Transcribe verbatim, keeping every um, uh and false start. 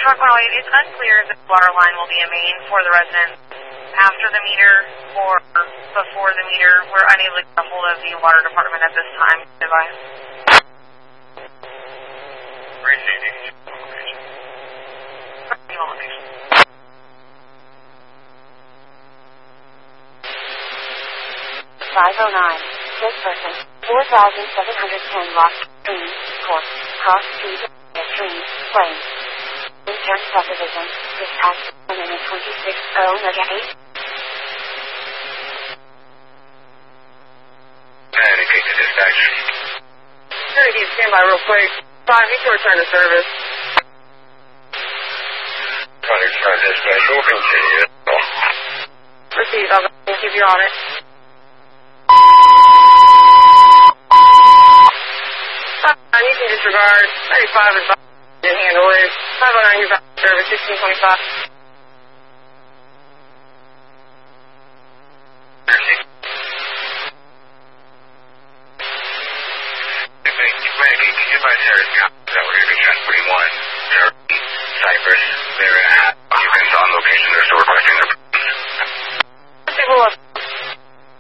Truck one oh eight, it's unclear if the water line will be a main for the residents after the meter or before the meter. We're unable to get a hold of the water department at this time. Goodbye. five oh nine. This person. four thousand seven hundred ten Lost Stream, Court, Cross Street, Stream, Plain. Return subdivision. Dispatch one minute twenty-six oh Mega eight. Indicate to dispatch. Trying to keep standby real quick. Five, need to return to service. twenty five dispatch, we'll continue. Receive, I'll keep you on it. I need to disregard. ninety-five is didn't handle it. five oh nine, you're back to service, sixteen twenty-five. Cypress, they're at occupants on location. They're still requesting their... People